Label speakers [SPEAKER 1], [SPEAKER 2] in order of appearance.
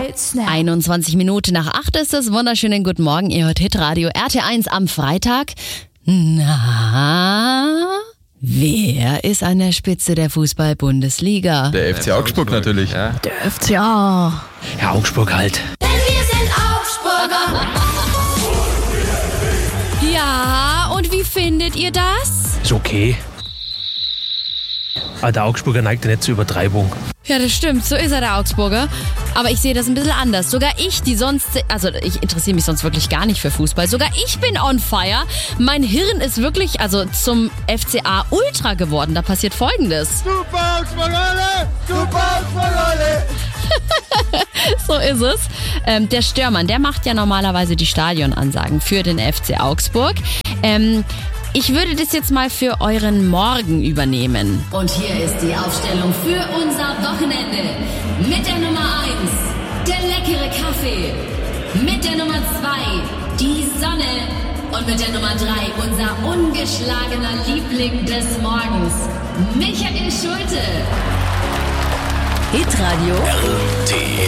[SPEAKER 1] hits now.
[SPEAKER 2] 21 Minuten nach 8 ist es. Wunderschönen guten Morgen. Ihr hört Hitradio RT1 am Freitag. Na, wer ist an der Spitze der Fußball-Bundesliga?
[SPEAKER 3] Der FC Augsburg natürlich.
[SPEAKER 1] Der FCA.
[SPEAKER 4] Ja, Augsburg halt.
[SPEAKER 5] Denn wir sind Augsburger.
[SPEAKER 2] Ja, und wie findet ihr das?
[SPEAKER 4] Ist okay. Aber der Augsburger neigt ja nicht zur Übertreibung.
[SPEAKER 2] Ja, das stimmt. So ist er, der Augsburger. Aber ich sehe das ein bisschen anders. Sogar ich, ich interessiere mich sonst wirklich gar nicht für Fußball. Sogar ich bin on fire. Mein Hirn ist wirklich, zum FCA Ultra geworden. Da passiert Folgendes.
[SPEAKER 3] Super Augsburg, alle! Super Augsburg, alle!
[SPEAKER 2] So ist es. Der Störmann, der macht ja normalerweise die Stadionansagen für den FC Augsburg. Ich würde das jetzt mal für euren Morgen übernehmen.
[SPEAKER 5] Und hier ist die Aufstellung für unser Wochenende. Mit der Nummer 1, der leckere Kaffee. Mit der Nummer 2, die Sonne. Und mit der Nummer 3, unser ungeschlagener Liebling des Morgens, Michael Schulte.
[SPEAKER 2] Hitradio
[SPEAKER 4] RT